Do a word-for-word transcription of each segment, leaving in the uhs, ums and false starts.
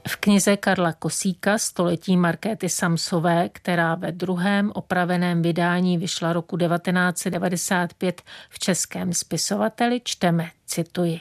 V knize Karla Kosíka Století Markéty Samsové, která ve druhém opraveném vydání vyšla roku devatenáct set devadesát pět v Českém spisovateli, čteme, cituji.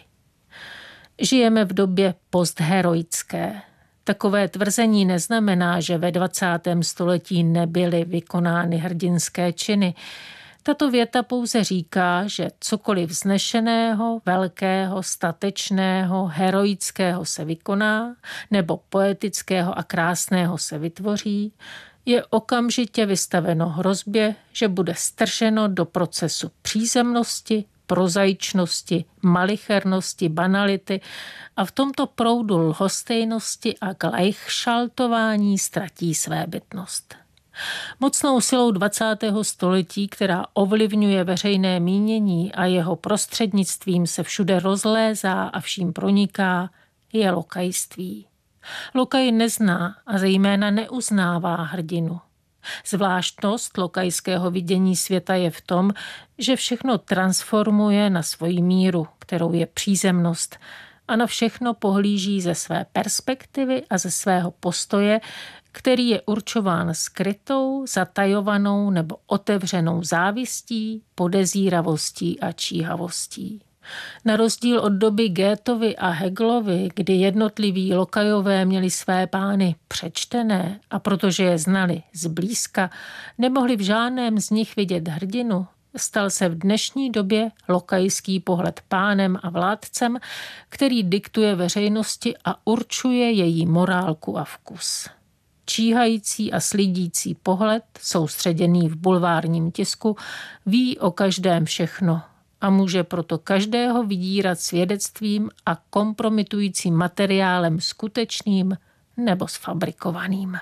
Žijeme v době postheroické. Takové tvrzení neznamená, že ve dvacátém století nebyly vykonány hrdinské činy. Tato věta pouze říká, že cokoliv vznešeného, velkého, statečného, heroického se vykoná, nebo poetického a krásného se vytvoří, je okamžitě vystaveno hrozbě, že bude strženo do procesu přízemnosti, prozaičnosti, malichernosti, banality a v tomto proudu lhostejnosti a gleichschaltování ztratí své bytnost. Mocnou silou dvacátého století, která ovlivňuje veřejné mínění a jeho prostřednictvím se všude rozlézá a vším proniká, je lokajství. Lokaj nezná a zejména neuznává hrdinu. Zvláštnost lokajského vidění světa je v tom, že všechno transformuje na svoji míru, kterou je přízemnost, a na všechno pohlíží ze své perspektivy a ze svého postoje, který je určován skrytou, zatajovanou nebo otevřenou závistí, podezíravostí a číhavostí. Na rozdíl od doby Goethovy a Hegelovy, kdy jednotliví lokajové měli své pány přečtené a protože je znali zblízka, nemohli v žádném z nich vidět hrdinu, stal se v dnešní době lokajský pohled pánem a vládcem, který diktuje veřejnosti a určuje její morálku a vkus. Číhající a slídící pohled, soustředěný v bulvárním tisku, ví o každém všechno a může proto každého vydírat svědectvím a kompromitujícím materiálem skutečným nebo sfabrikovaným.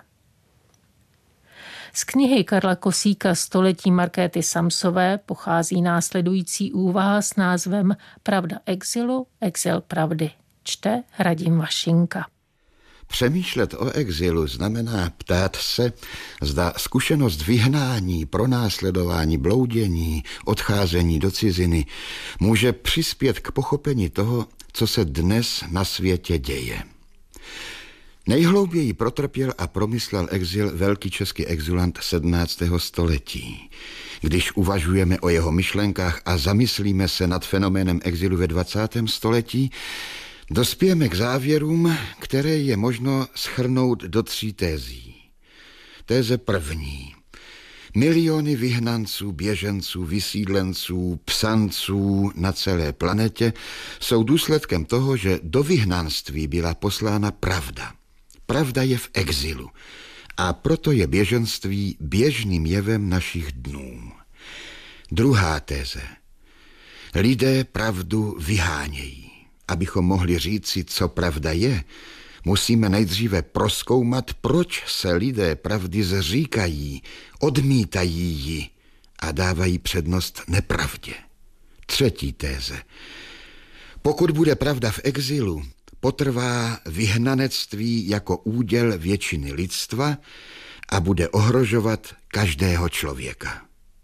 Z knihy Karla Kosíka Století Markéty Samsové pochází následující úvaha s názvem Pravda exilu, exil pravdy. Čte Radim Vašinka. Přemýšlet o exilu znamená ptát se, zda zkušenost vyhnání, pronásledování, bloudění, odcházení do ciziny může přispět k pochopení toho, co se dnes na světě děje. Nejhlouběji protrpěl a promyslel exil velký český exilant sedmnáctého století. Když uvažujeme o jeho myšlenkách a zamyslíme se nad fenoménem exilu ve dvacátém století, dospějeme k závěrům, které je možno shrnout do tří tézí. Téze první. Miliony vyhnanců, běženců, vysídlenců, psanců na celé planetě jsou důsledkem toho, že do vyhnanství byla poslána pravda. Pravda je v exilu a proto je běženství běžným jevem našich dnů. Druhá téze. Lidé pravdu vyhánějí. Abychom mohli říci, co pravda je, musíme nejdříve prozkoumat, proč se lidé pravdy zříkají, odmítají ji a dávají přednost nepravdě. Třetí téze. Pokud bude pravda v exilu, potrvá vyhnanectví jako úděl většiny lidstva a bude ohrožovat každého člověka.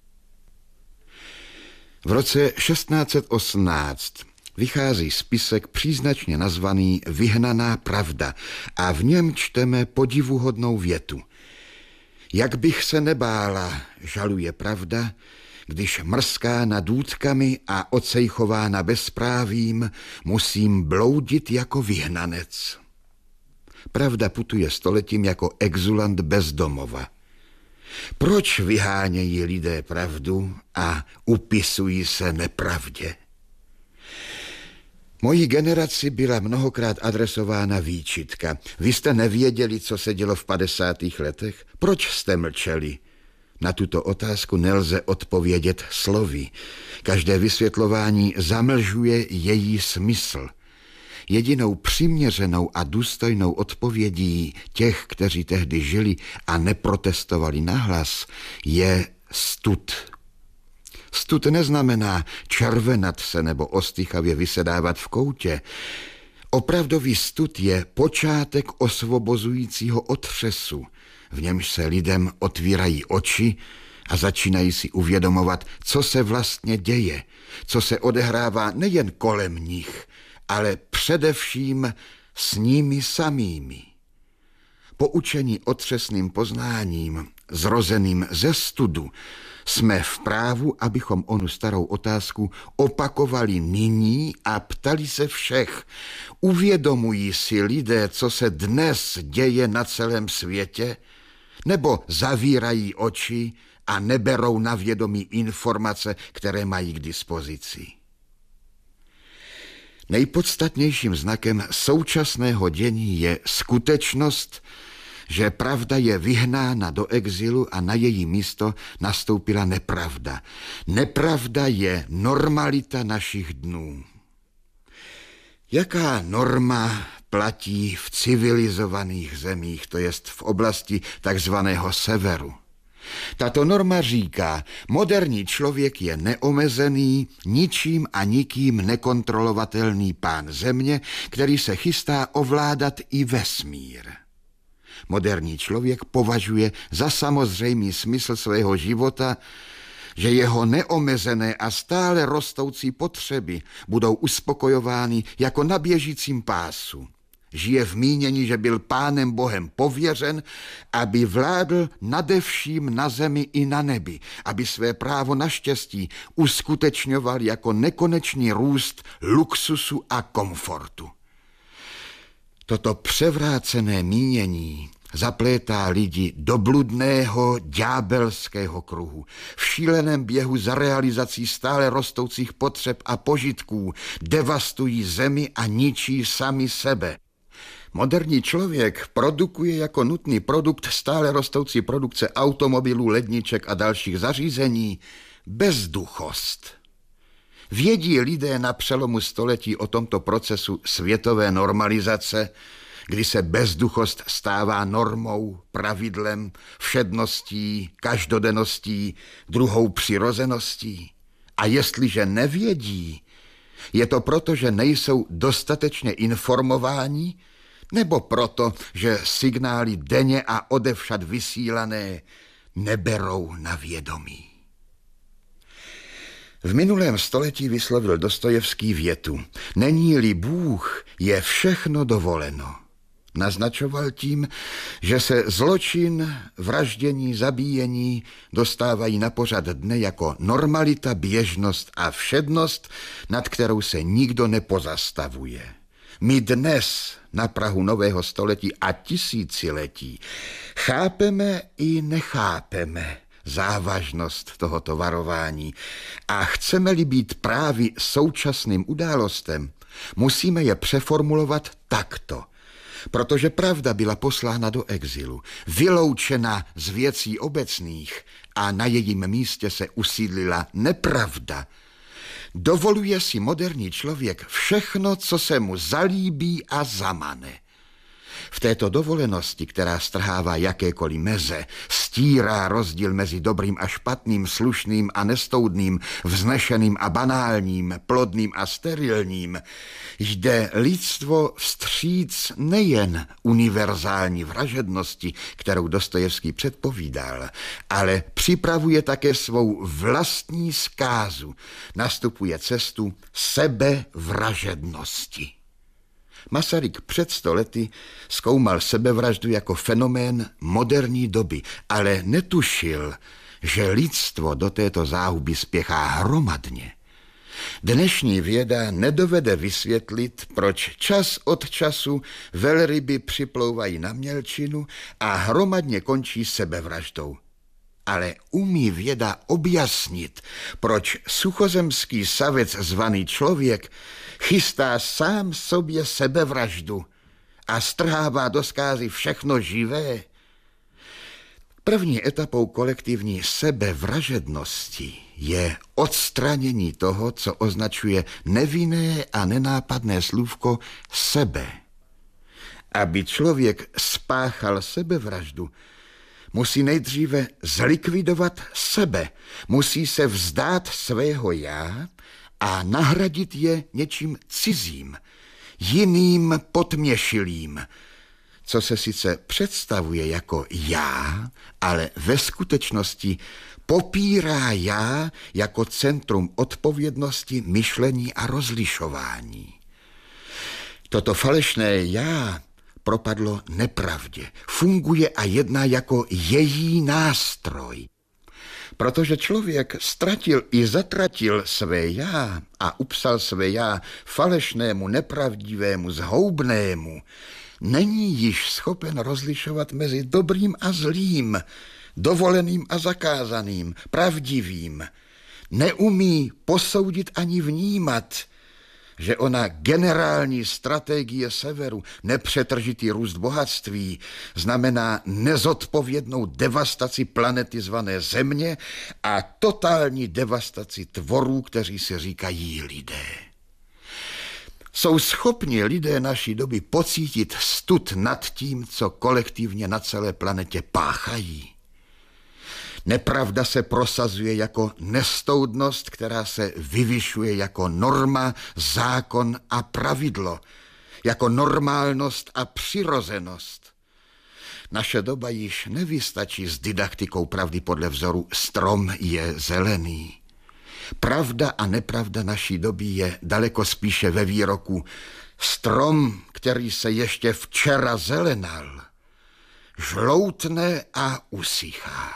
V roce šestnáct set osmnáct vychází spisek příznačně nazvaný Vyhnaná pravda a v něm čteme podivuhodnou větu. Jak bych se nebála, žaluje pravda, když mrská nad důtkami a ocejchována bezprávím, musím bloudit jako vyhnanec. Pravda putuje stoletím jako exulant bez domova. Proč vyhánějí lidé pravdu a upisují se nepravdě? Mojí generaci byla mnohokrát adresována výčitka. Vy jste nevěděli, co se dělo v padesátých letech? Proč jste mlčeli? Na tuto otázku nelze odpovědět slovy. Každé vysvětlování zamlžuje její smysl. Jedinou přiměřenou a důstojnou odpovědí těch, kteří tehdy žili a neprotestovali nahlas, je stud. Stud neznamená červenat se nebo ostychavě vysedávat v koutě. Opravdový stud je počátek osvobozujícího otřesu, v němž se lidem otvírají oči a začínají si uvědomovat, co se vlastně děje, co se odehrává nejen kolem nich, ale především s nimi samými. poučení otřesným poznáním, zrozeným ze studu, jsme v právu, abychom onu starou otázku opakovali nyní a ptali se všech. Uvědomují si lidé, co se dnes děje na celém světě, nebo zavírají oči a neberou na vědomí informace, které mají k dispozici? Nejpodstatnějším znakem současného dění je skutečnost, že pravda je vyhnána do exilu a na její místo nastoupila nepravda. Nepravda je normalita našich dnů. Jaká norma platí v civilizovaných zemích, to jest v oblasti takzvaného severu? Tato norma říká, moderní člověk je neomezený, ničím a nikým nekontrolovatelný pán země, který se chystá ovládat i vesmír. Moderní člověk považuje za samozřejmý smysl svého života, že jeho neomezené a stále rostoucí potřeby budou uspokojovány jako na běžícím pásu. Žije v mínění, že byl Pánem Bohem pověřen, aby vládl nade vším na zemi i na nebi, aby své právo na štěstí uskutečňoval jako nekonečný růst luxusu a komfortu. Toto převrácené mínění zaplétá lidi do bludného ďábelského kruhu. V šíleném běhu za realizací stále rostoucích potřeb a požitků devastují zemi a ničí sami sebe. Moderní člověk produkuje jako nutný produkt stále rostoucí produkce automobilů, ledniček a dalších zařízení bezduchost. Vědí lidé na přelomu století o tomto procesu světové normalizace, kdy se bezduchost stává normou, pravidlem, všedností, každodenností, druhou přirozeností? A jestliže nevědí, je to proto, že nejsou dostatečně informováni, nebo proto, že signály denně a odevšad vysílané neberou na vědomí? V minulém století vyslovil Dostojevský větu: Není-li Bůh, je všechno dovoleno. Naznačoval tím, že se zločin, vraždění, zabíjení dostávají na pořad dne jako normalita, běžnost a všednost, nad kterou se nikdo nepozastavuje. My dnes na prahu nového století a tisíciletí chápeme i nechápeme závažnost tohoto varování a chceme-li být právy současným událostem, musíme je přeformulovat takto. Protože pravda byla poslána do exilu, vyloučena z věcí obecných a na jejím místě se usídlila nepravda, dovoluje si moderní člověk všechno, co se mu zalíbí a zamane. V této dovolenosti, která strhává jakékoliv meze, stírá rozdíl mezi dobrým a špatným, slušným a nestoudným, vznešeným a banálním, plodným a sterilním, jde lidstvo vstříc nejen univerzální vražednosti, kterou Dostojevský předpovídal, ale připravuje také svou vlastní zkázu, nastupuje cestu sebevražednosti. Masaryk před sto lety zkoumal sebevraždu jako fenomén moderní doby, ale netušil, že lidstvo do této záhuby spěchá hromadně. Dnešní věda nedovede vysvětlit, proč čas od času velryby připlouvají na mělčinu a hromadně končí sebevraždou. Ale umí věda objasnit, proč suchozemský savec zvaný člověk chystá sám sobě sebevraždu a strhává do zkázy všechno živé. První etapou kolektivní sebevražednosti je odstranění toho, co označuje nevinné a nenápadné slůvko sebe. Aby člověk spáchal sebevraždu, musí nejdříve zlikvidovat sebe, musí se vzdát svého já a nahradit je něčím cizím, jiným potměšilým, co se sice představuje jako já, ale ve skutečnosti popírá já jako centrum odpovědnosti, myšlení a rozlišování. Toto falešné já propadlo nepravdě. Funguje a jedná jako její nástroj. Protože člověk ztratil i zatratil své já a upsal své já falešnému, nepravdivému, zhoubnému, není již schopen rozlišovat mezi dobrým a zlým, dovoleným a zakázaným, pravdivým. Neumí posoudit ani vnímat, že ona generální strategie severu, nepřetržitý růst bohatství, znamená nezodpovědnou devastaci planety zvané Země a totální devastaci tvorů, kteří se říkají lidé. Jsou schopni lidé naší doby pocítit stud nad tím, co kolektivně na celé planetě páchají. Nepravda se prosazuje jako nestoudnost, která se vyvyšuje jako norma, zákon a pravidlo, jako normálnost a přirozenost. Naše doba již nevystačí s didaktikou pravdy podle vzoru strom je zelený. Pravda a nepravda naší doby je daleko spíše ve výroku strom, který se ještě včera zelenal, žloutne a usychá.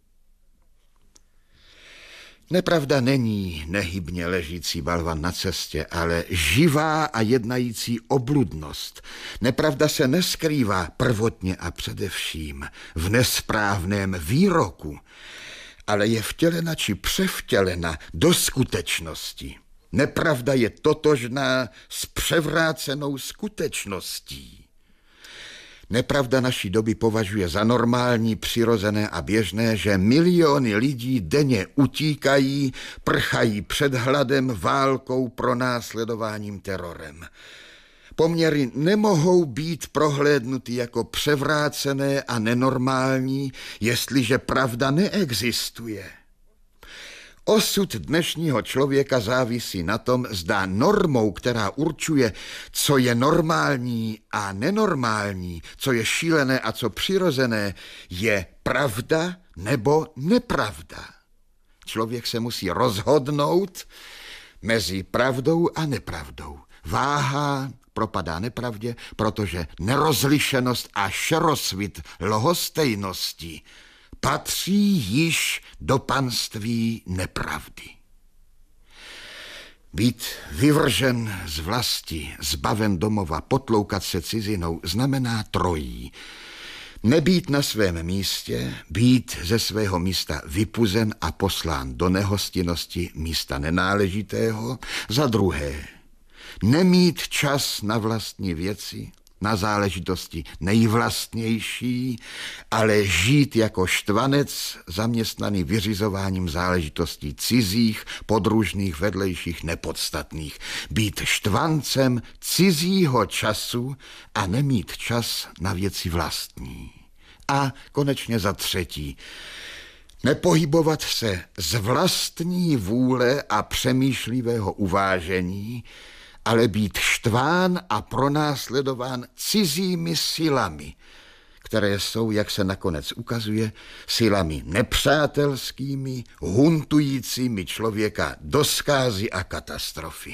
Nepravda není nehybně ležící balvan na cestě, ale živá a jednající obludnost. Nepravda se neskrývá prvotně a především v nesprávném výroku, ale je vtělena či převtělena do skutečnosti. Nepravda je totožná s převrácenou skutečností. Nepravda naší doby považuje za normální, přirozené a běžné, že miliony lidí denně utíkají, prchají před hladem, válkou, pronásledováním, terorem. Poměry nemohou být prohlédnuty jako převrácené a nenormální, jestliže pravda neexistuje. Osud dnešního člověka závisí na tom, zda normou, která určuje, co je normální a nenormální, co je šílené a co přirozené, je pravda nebo nepravda. Člověk se musí rozhodnout mezi pravdou a nepravdou. Váhá, propadá nepravdě, protože nerozlišenost a šerosvit lhostejnosti patří již do panství nepravdy. Být vyvržen z vlasti, zbaven domova, potloukat se cizinou, znamená trojí. Nebýt na svém místě, být ze svého místa vypuzen a poslán do nehostinnosti místa nenáležitého. Za druhé, nemít čas na vlastní věci, na záležitosti nejvlastnější, ale žít jako štvanec zaměstnaný vyřizováním záležitostí cizích, podružných, vedlejších, nepodstatných. Být štvancem cizího času a nemít čas na věci vlastní. A konečně za třetí, nepohybovat se z vlastní vůle a přemýšlivého uvážení, ale být štván a pronásledován cizími silami, které jsou, jak se nakonec ukazuje, silami nepřátelskými, huntujícími člověka do zkázy a katastrofy.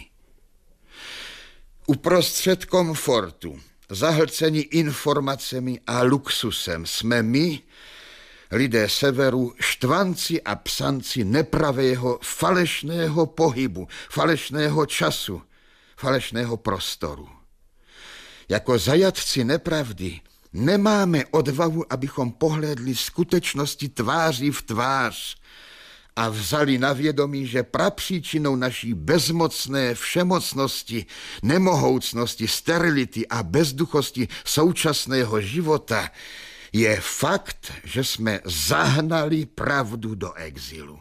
Uprostřed komfortu, zahlceni informacemi a luxusem, jsme my, lidé severu, štvanci a psanci nepravého, falešného pohybu, falešného času, falešného prostoru. Jako zajatci nepravdy nemáme odvahu, abychom pohlédli skutečnosti tváří v tvář a vzali na vědomí, že prapříčinou naší bezmocné všemocnosti, nemohoucnosti, sterility a bezduchosti současného života je fakt, že jsme zahnali pravdu do exilu.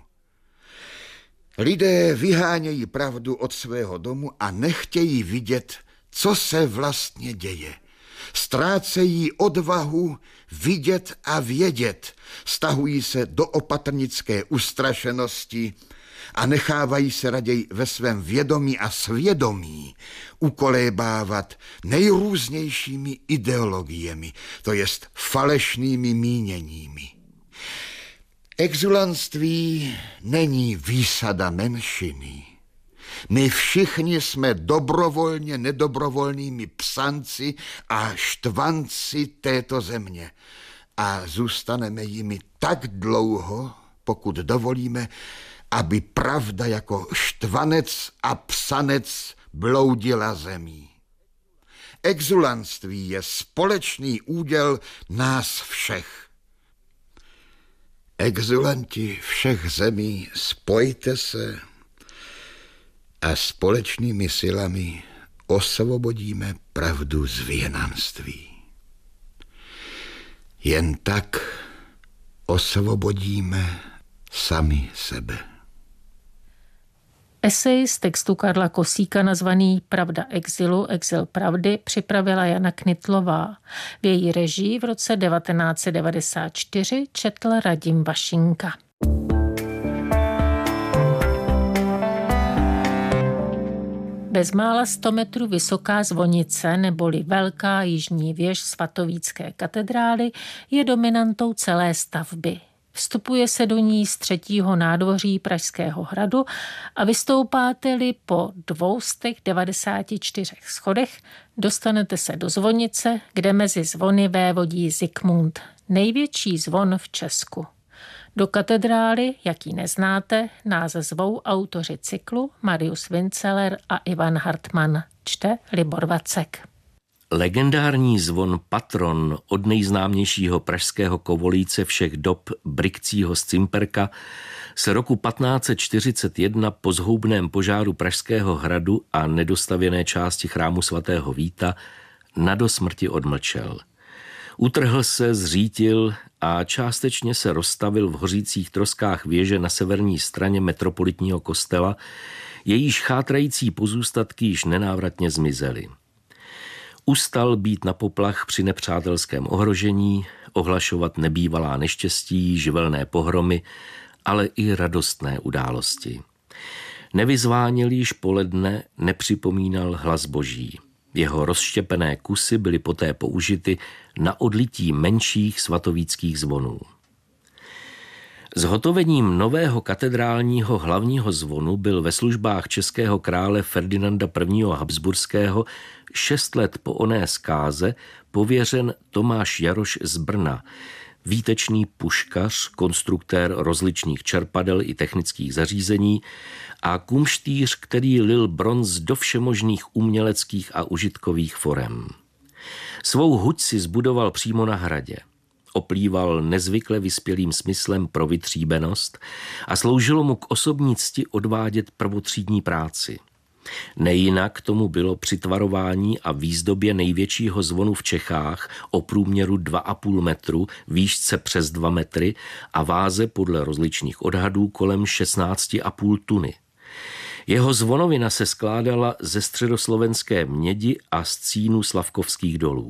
Lidé vyhánějí pravdu od svého domu a nechtějí vidět, co se vlastně děje. Ztrácejí odvahu vidět a vědět, stahují se do opatrnické ustrašenosti a nechávají se raději ve svém vědomí a svědomí ukolébávat nejrůznějšími ideologiemi, to jest falešnými míněními. Exulantství není výsada menšiny. My všichni jsme dobrovolně nedobrovolnými psanci a štvanci této země a zůstaneme jimi tak dlouho, pokud dovolíme, aby pravda jako štvanec a psanec bloudila zemí. Exulantství je společný úděl nás všech. Exulanti všech zemí, spojte se a společnými silami osvobodíme pravdu z vyhnanství. Jen tak osvobodíme sami sebe. Esej z textu Karla Kosíka nazvaný Pravda exilu, exil pravdy připravila Jana Knitlová. V její režii v roce devatenáct set devadesát čtyři četl Radim Vašinka. Bezmála sto metrů vysoká zvonice neboli velká jižní věž svatovícké katedrály je dominantou celé stavby. Vstupuje se do ní z třetího nádvoří Pražského hradu a vystoupáte-li po dvě stě devadesát čtyři schodech, dostanete se do zvonice, kde mezi zvony vévodí Zikmund, největší zvon v Česku. Do katedrály, jak ji neznáte, nás zvou autoři cyklu Marius Vinceler a Ivan Hartmann. Čte Libor Vacek. Legendární zvon Patron od nejznámějšího pražského kovolíce všech dob Brikcího z Cimperka se roku patnáct set čtyřicet jedna po zhoubném požáru Pražského hradu a nedostavěné části chrámu svatého Víta nadosmrti odmlčel. Utrhl se, zřítil a částečně se rozstavil v hořících troskách věže na severní straně metropolitního kostela, jejíž chátrající pozůstatky již nenávratně zmizely. Ustal být na poplach při nepřátelském ohrožení, ohlašovat nebývalá neštěstí, živelné pohromy, ale i radostné události. Nevyzváněl již poledne, nepřipomínal hlas boží. Jeho rozštěpené kusy byly poté použity na odlití menších svatovíckých zvonů. Zhotovením nového katedrálního hlavního zvonu byl ve službách českého krále Ferdinanda prvního. Habsburského šest let po oné zkáze pověřen Tomáš Jaroš z Brna, výtečný puškař, konstruktér rozličných čerpadel i technických zařízení a kumštýř, který lil bronz do všemožných uměleckých a užitkových forem. Svou huť si zbudoval přímo na hradě. Oplýval nezvykle vyspělým smyslem pro vytříbenost a sloužilo mu k osobní cti odvádět prvotřídní práci. Nejinak tomu bylo při tvarování a výzdobě největšího zvonu v Čechách o průměru dva a půl metru, výšce přes dva metry a váze podle rozličných odhadů kolem šestnáct a půl tuny. Jeho zvonovina se skládala ze středoslovenské mědi a z cínu Slavkovských dolů.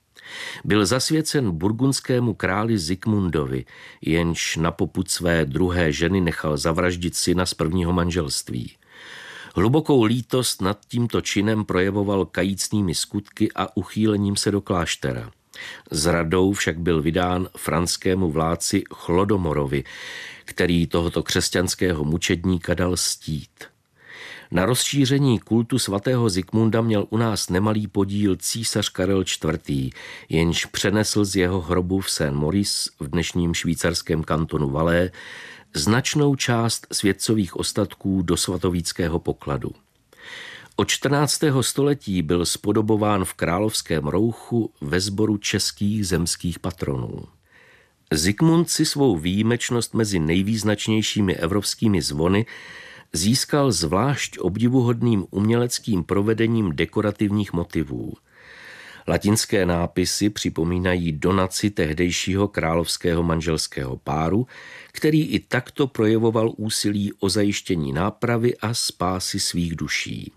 Byl zasvěcen burgundskému králi Zikmundovi, jenž na popud své druhé ženy nechal zavraždit syna z prvního manželství. Hlubokou lítost nad tímto činem projevoval kajícnými skutky a uchýlením se do kláštera. Zradou však byl vydán franskému vládci Chlodomorovi, který tohoto křesťanského mučedníka dal stít. Na rozšíření kultu svatého Zikmunda měl u nás nemalý podíl císař Karel čtvrtý., jenž přenesl z jeho hrobu v Saint-Maurice v dnešním švýcarském kantonu Valais značnou část světcových ostatků do svatovíckého pokladu. Od čtrnáctého století byl spodobován v Královském rouchu ve sboru českých zemských patronů. Zikmund si svou výjimečnost mezi nejvýznačnějšími evropskými zvony získal zvlášť obdivuhodným uměleckým provedením dekorativních motivů. Latinské nápisy připomínají donaci tehdejšího královského manželského páru, který i takto projevoval úsilí o zajištění nápravy a spásy svých duší.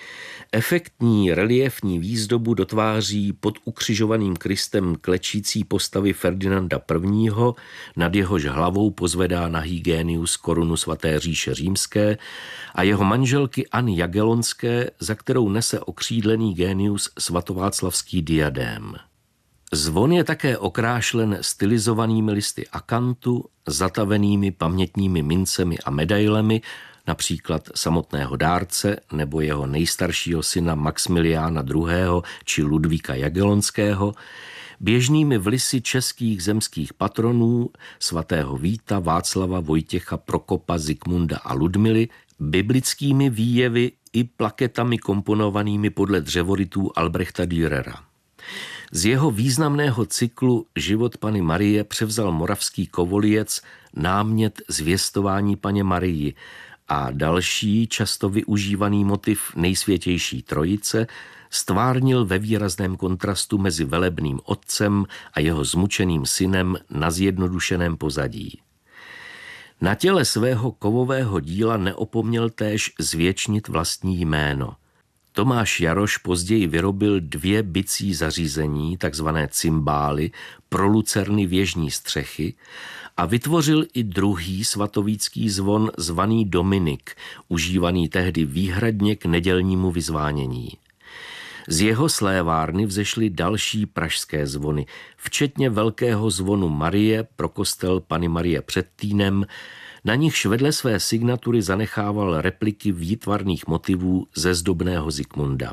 Efektní reliefní výzdobu dotváří pod ukřižovaným Kristem klečící postavy Ferdinanda prvního., nad jehož hlavou pozvedá nahý génius korunu svaté říše římské a jeho manželky Anny Jagellonské, za kterou nese okřídlený génius svatováclavský diadém. Zvon je také okrášlen stylizovanými listy akantu, zatavenými pamětními mincemi a medailemi, například samotného dárce nebo jeho nejstaršího syna Maxmiliána druhého. či Ludvíka Jagellonského, běžnými vlisy českých zemských patronů svatého Víta, Václava, Vojtěcha, Prokopa, Zikmunda a Ludmily, biblickými výjevy i plaketami komponovanými podle dřevorytů Albrechta Dürera. Z jeho významného cyklu Život Panny Marie převzal moravský Kovolijec námět Zvěstování Panně Marii a další často využívaný motiv Nejsvětější Trojice stvárnil ve výrazném kontrastu mezi velebným otcem a jeho zmučeným synem na zjednodušeném pozadí. Na těle svého kovového díla neopomněl též zvěčnit vlastní jméno. Tomáš Jaroš později vyrobil dvě bicí zařízení, takzvané cymbály, pro lucerny věžní střechy a vytvořil i druhý svatovícký zvon zvaný Dominik, užívaný tehdy výhradně k nedělnímu vyzvánění. Z jeho slévárny vzešly další pražské zvony, včetně velkého zvonu Marie pro kostel Panny Marie před Týnem, na nichž vedle své signatury zanechával repliky výtvarných motivů ze zdobného Zikmunda.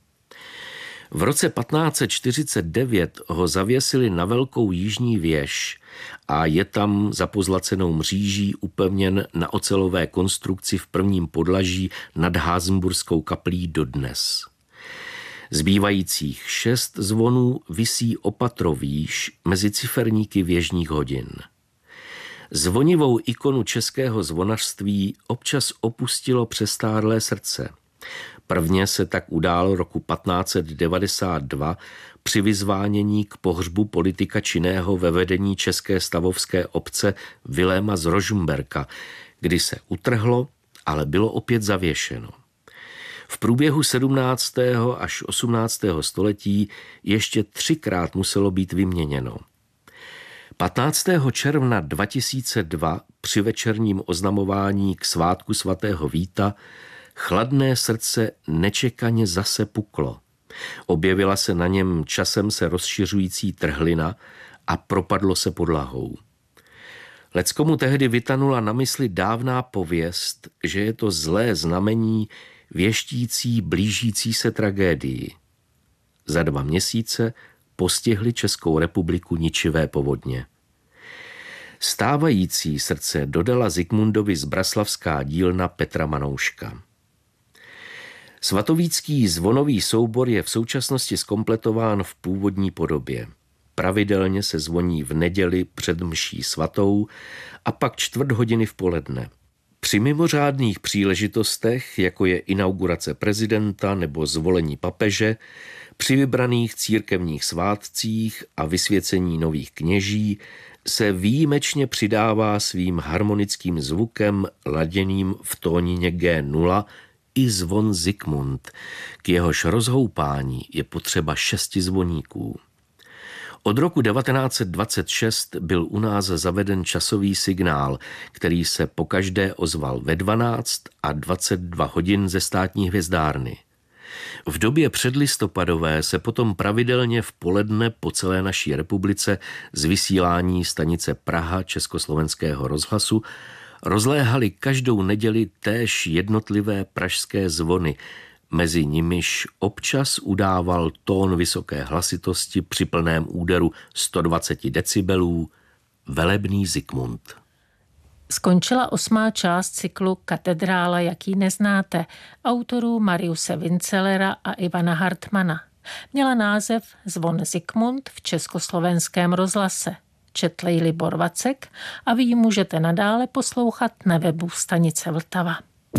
V roce patnáct set čtyřicet devět ho zavěsili na velkou jižní věž a je tam za pozlacenou mříží upevněn na ocelové konstrukci v prvním podlaží nad Házenburskou kaplí dodnes. Zbývajících šest zvonů visí opatro výš mezi ciferníky věžních hodin. Zvonivou ikonu českého zvonařství občas opustilo přestárlé srdce. Prvně se tak událo roku patnáct set devadesát dva při vyzvánění k pohřbu politika činného ve vedení české stavovské obce Viléma z Rožmberka, kdy se utrhlo, ale bylo opět zavěšeno. V průběhu sedmnáctého až osmnáctého století ještě třikrát muselo být vyměněno. patnáctého června dva tisíce dva při večerním oznamování k svátku svatého Víta chladné srdce nečekaně zase puklo. Objevila se na něm časem se rozšiřující trhlina a propadlo se podlahou. Leckomu tehdy vytanula na mysli dávná pověst, že je to zlé znamení věštící blížící se tragédii. Za dva měsíce postihly Českou republiku ničivé povodně. Stávající srdce dodala Zikmundovi zbraslavská dílna Petra Manouška. Svatovícký zvonový soubor je v současnosti zkompletován v původní podobě. Pravidelně se zvoní v neděli před mší svatou a pak čtvrt hodiny v poledne. Při mimořádných příležitostech, jako je inaugurace prezidenta nebo zvolení papeže, při vybraných církevních svátcích a vysvěcení nových kněží se výjimečně přidává svým harmonickým zvukem laděným v tónině G nula i zvon Zikmund, k jehož rozhoupání je potřeba šesti zvoníků. Od roku devatenáct set dvacet šest byl u nás zaveden časový signál, který se pokaždé ozval ve dvanáct a dvacet dva hodin ze státní hvězdárny. V době předlistopadové se potom pravidelně v poledne po celé naší republice z vysílání stanice Praha Československého rozhlasu rozléhaly každou neděli též jednotlivé pražské zvony, mezi nimiž občas udával tón vysoké hlasitosti při plném úderu sto dvacet decibelů velebný Zikmund. Skončila osmá část cyklu Katedrála, jaký neznáte, autorů Mariuse Vincellera a Ivana Hartmana. Měla název Zvon Zikmund v Československém rozhlase. Četl ji Libor Vacek a vy ji můžete nadále poslouchat na webu stanice Vltava.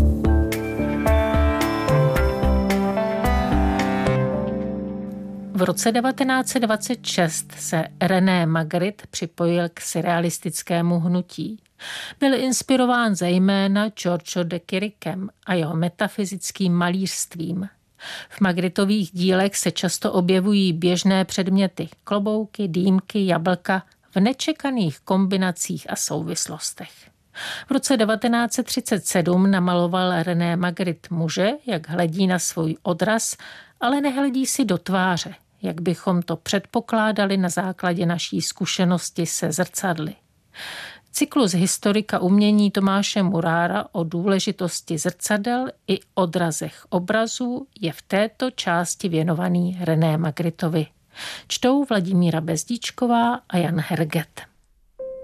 V roce devatenáct set dvacet šest se René Magritte připojil k surrealistickému hnutí. Byl inspirován zejména Giorgio de Chiriquem a jeho metafyzickým malířstvím. V Magrittových dílech se často objevují běžné předměty, klobouky, dýmky, jablka v nečekaných kombinacích a souvislostech. V roce devatenáct set třicet sedm namaloval René Magritte muže, jak hledí na svůj odraz, ale nehledí si do tváře. jak bychom to předpokládali na základě naší zkušenosti se zrcadly. Cyklus historika umění Tomáše Murára o důležitosti zrcadel i odrazech obrazů je v této části věnovaný René Magrittovi. Čtou Vladimíra Bezdíčková a Jan Herget.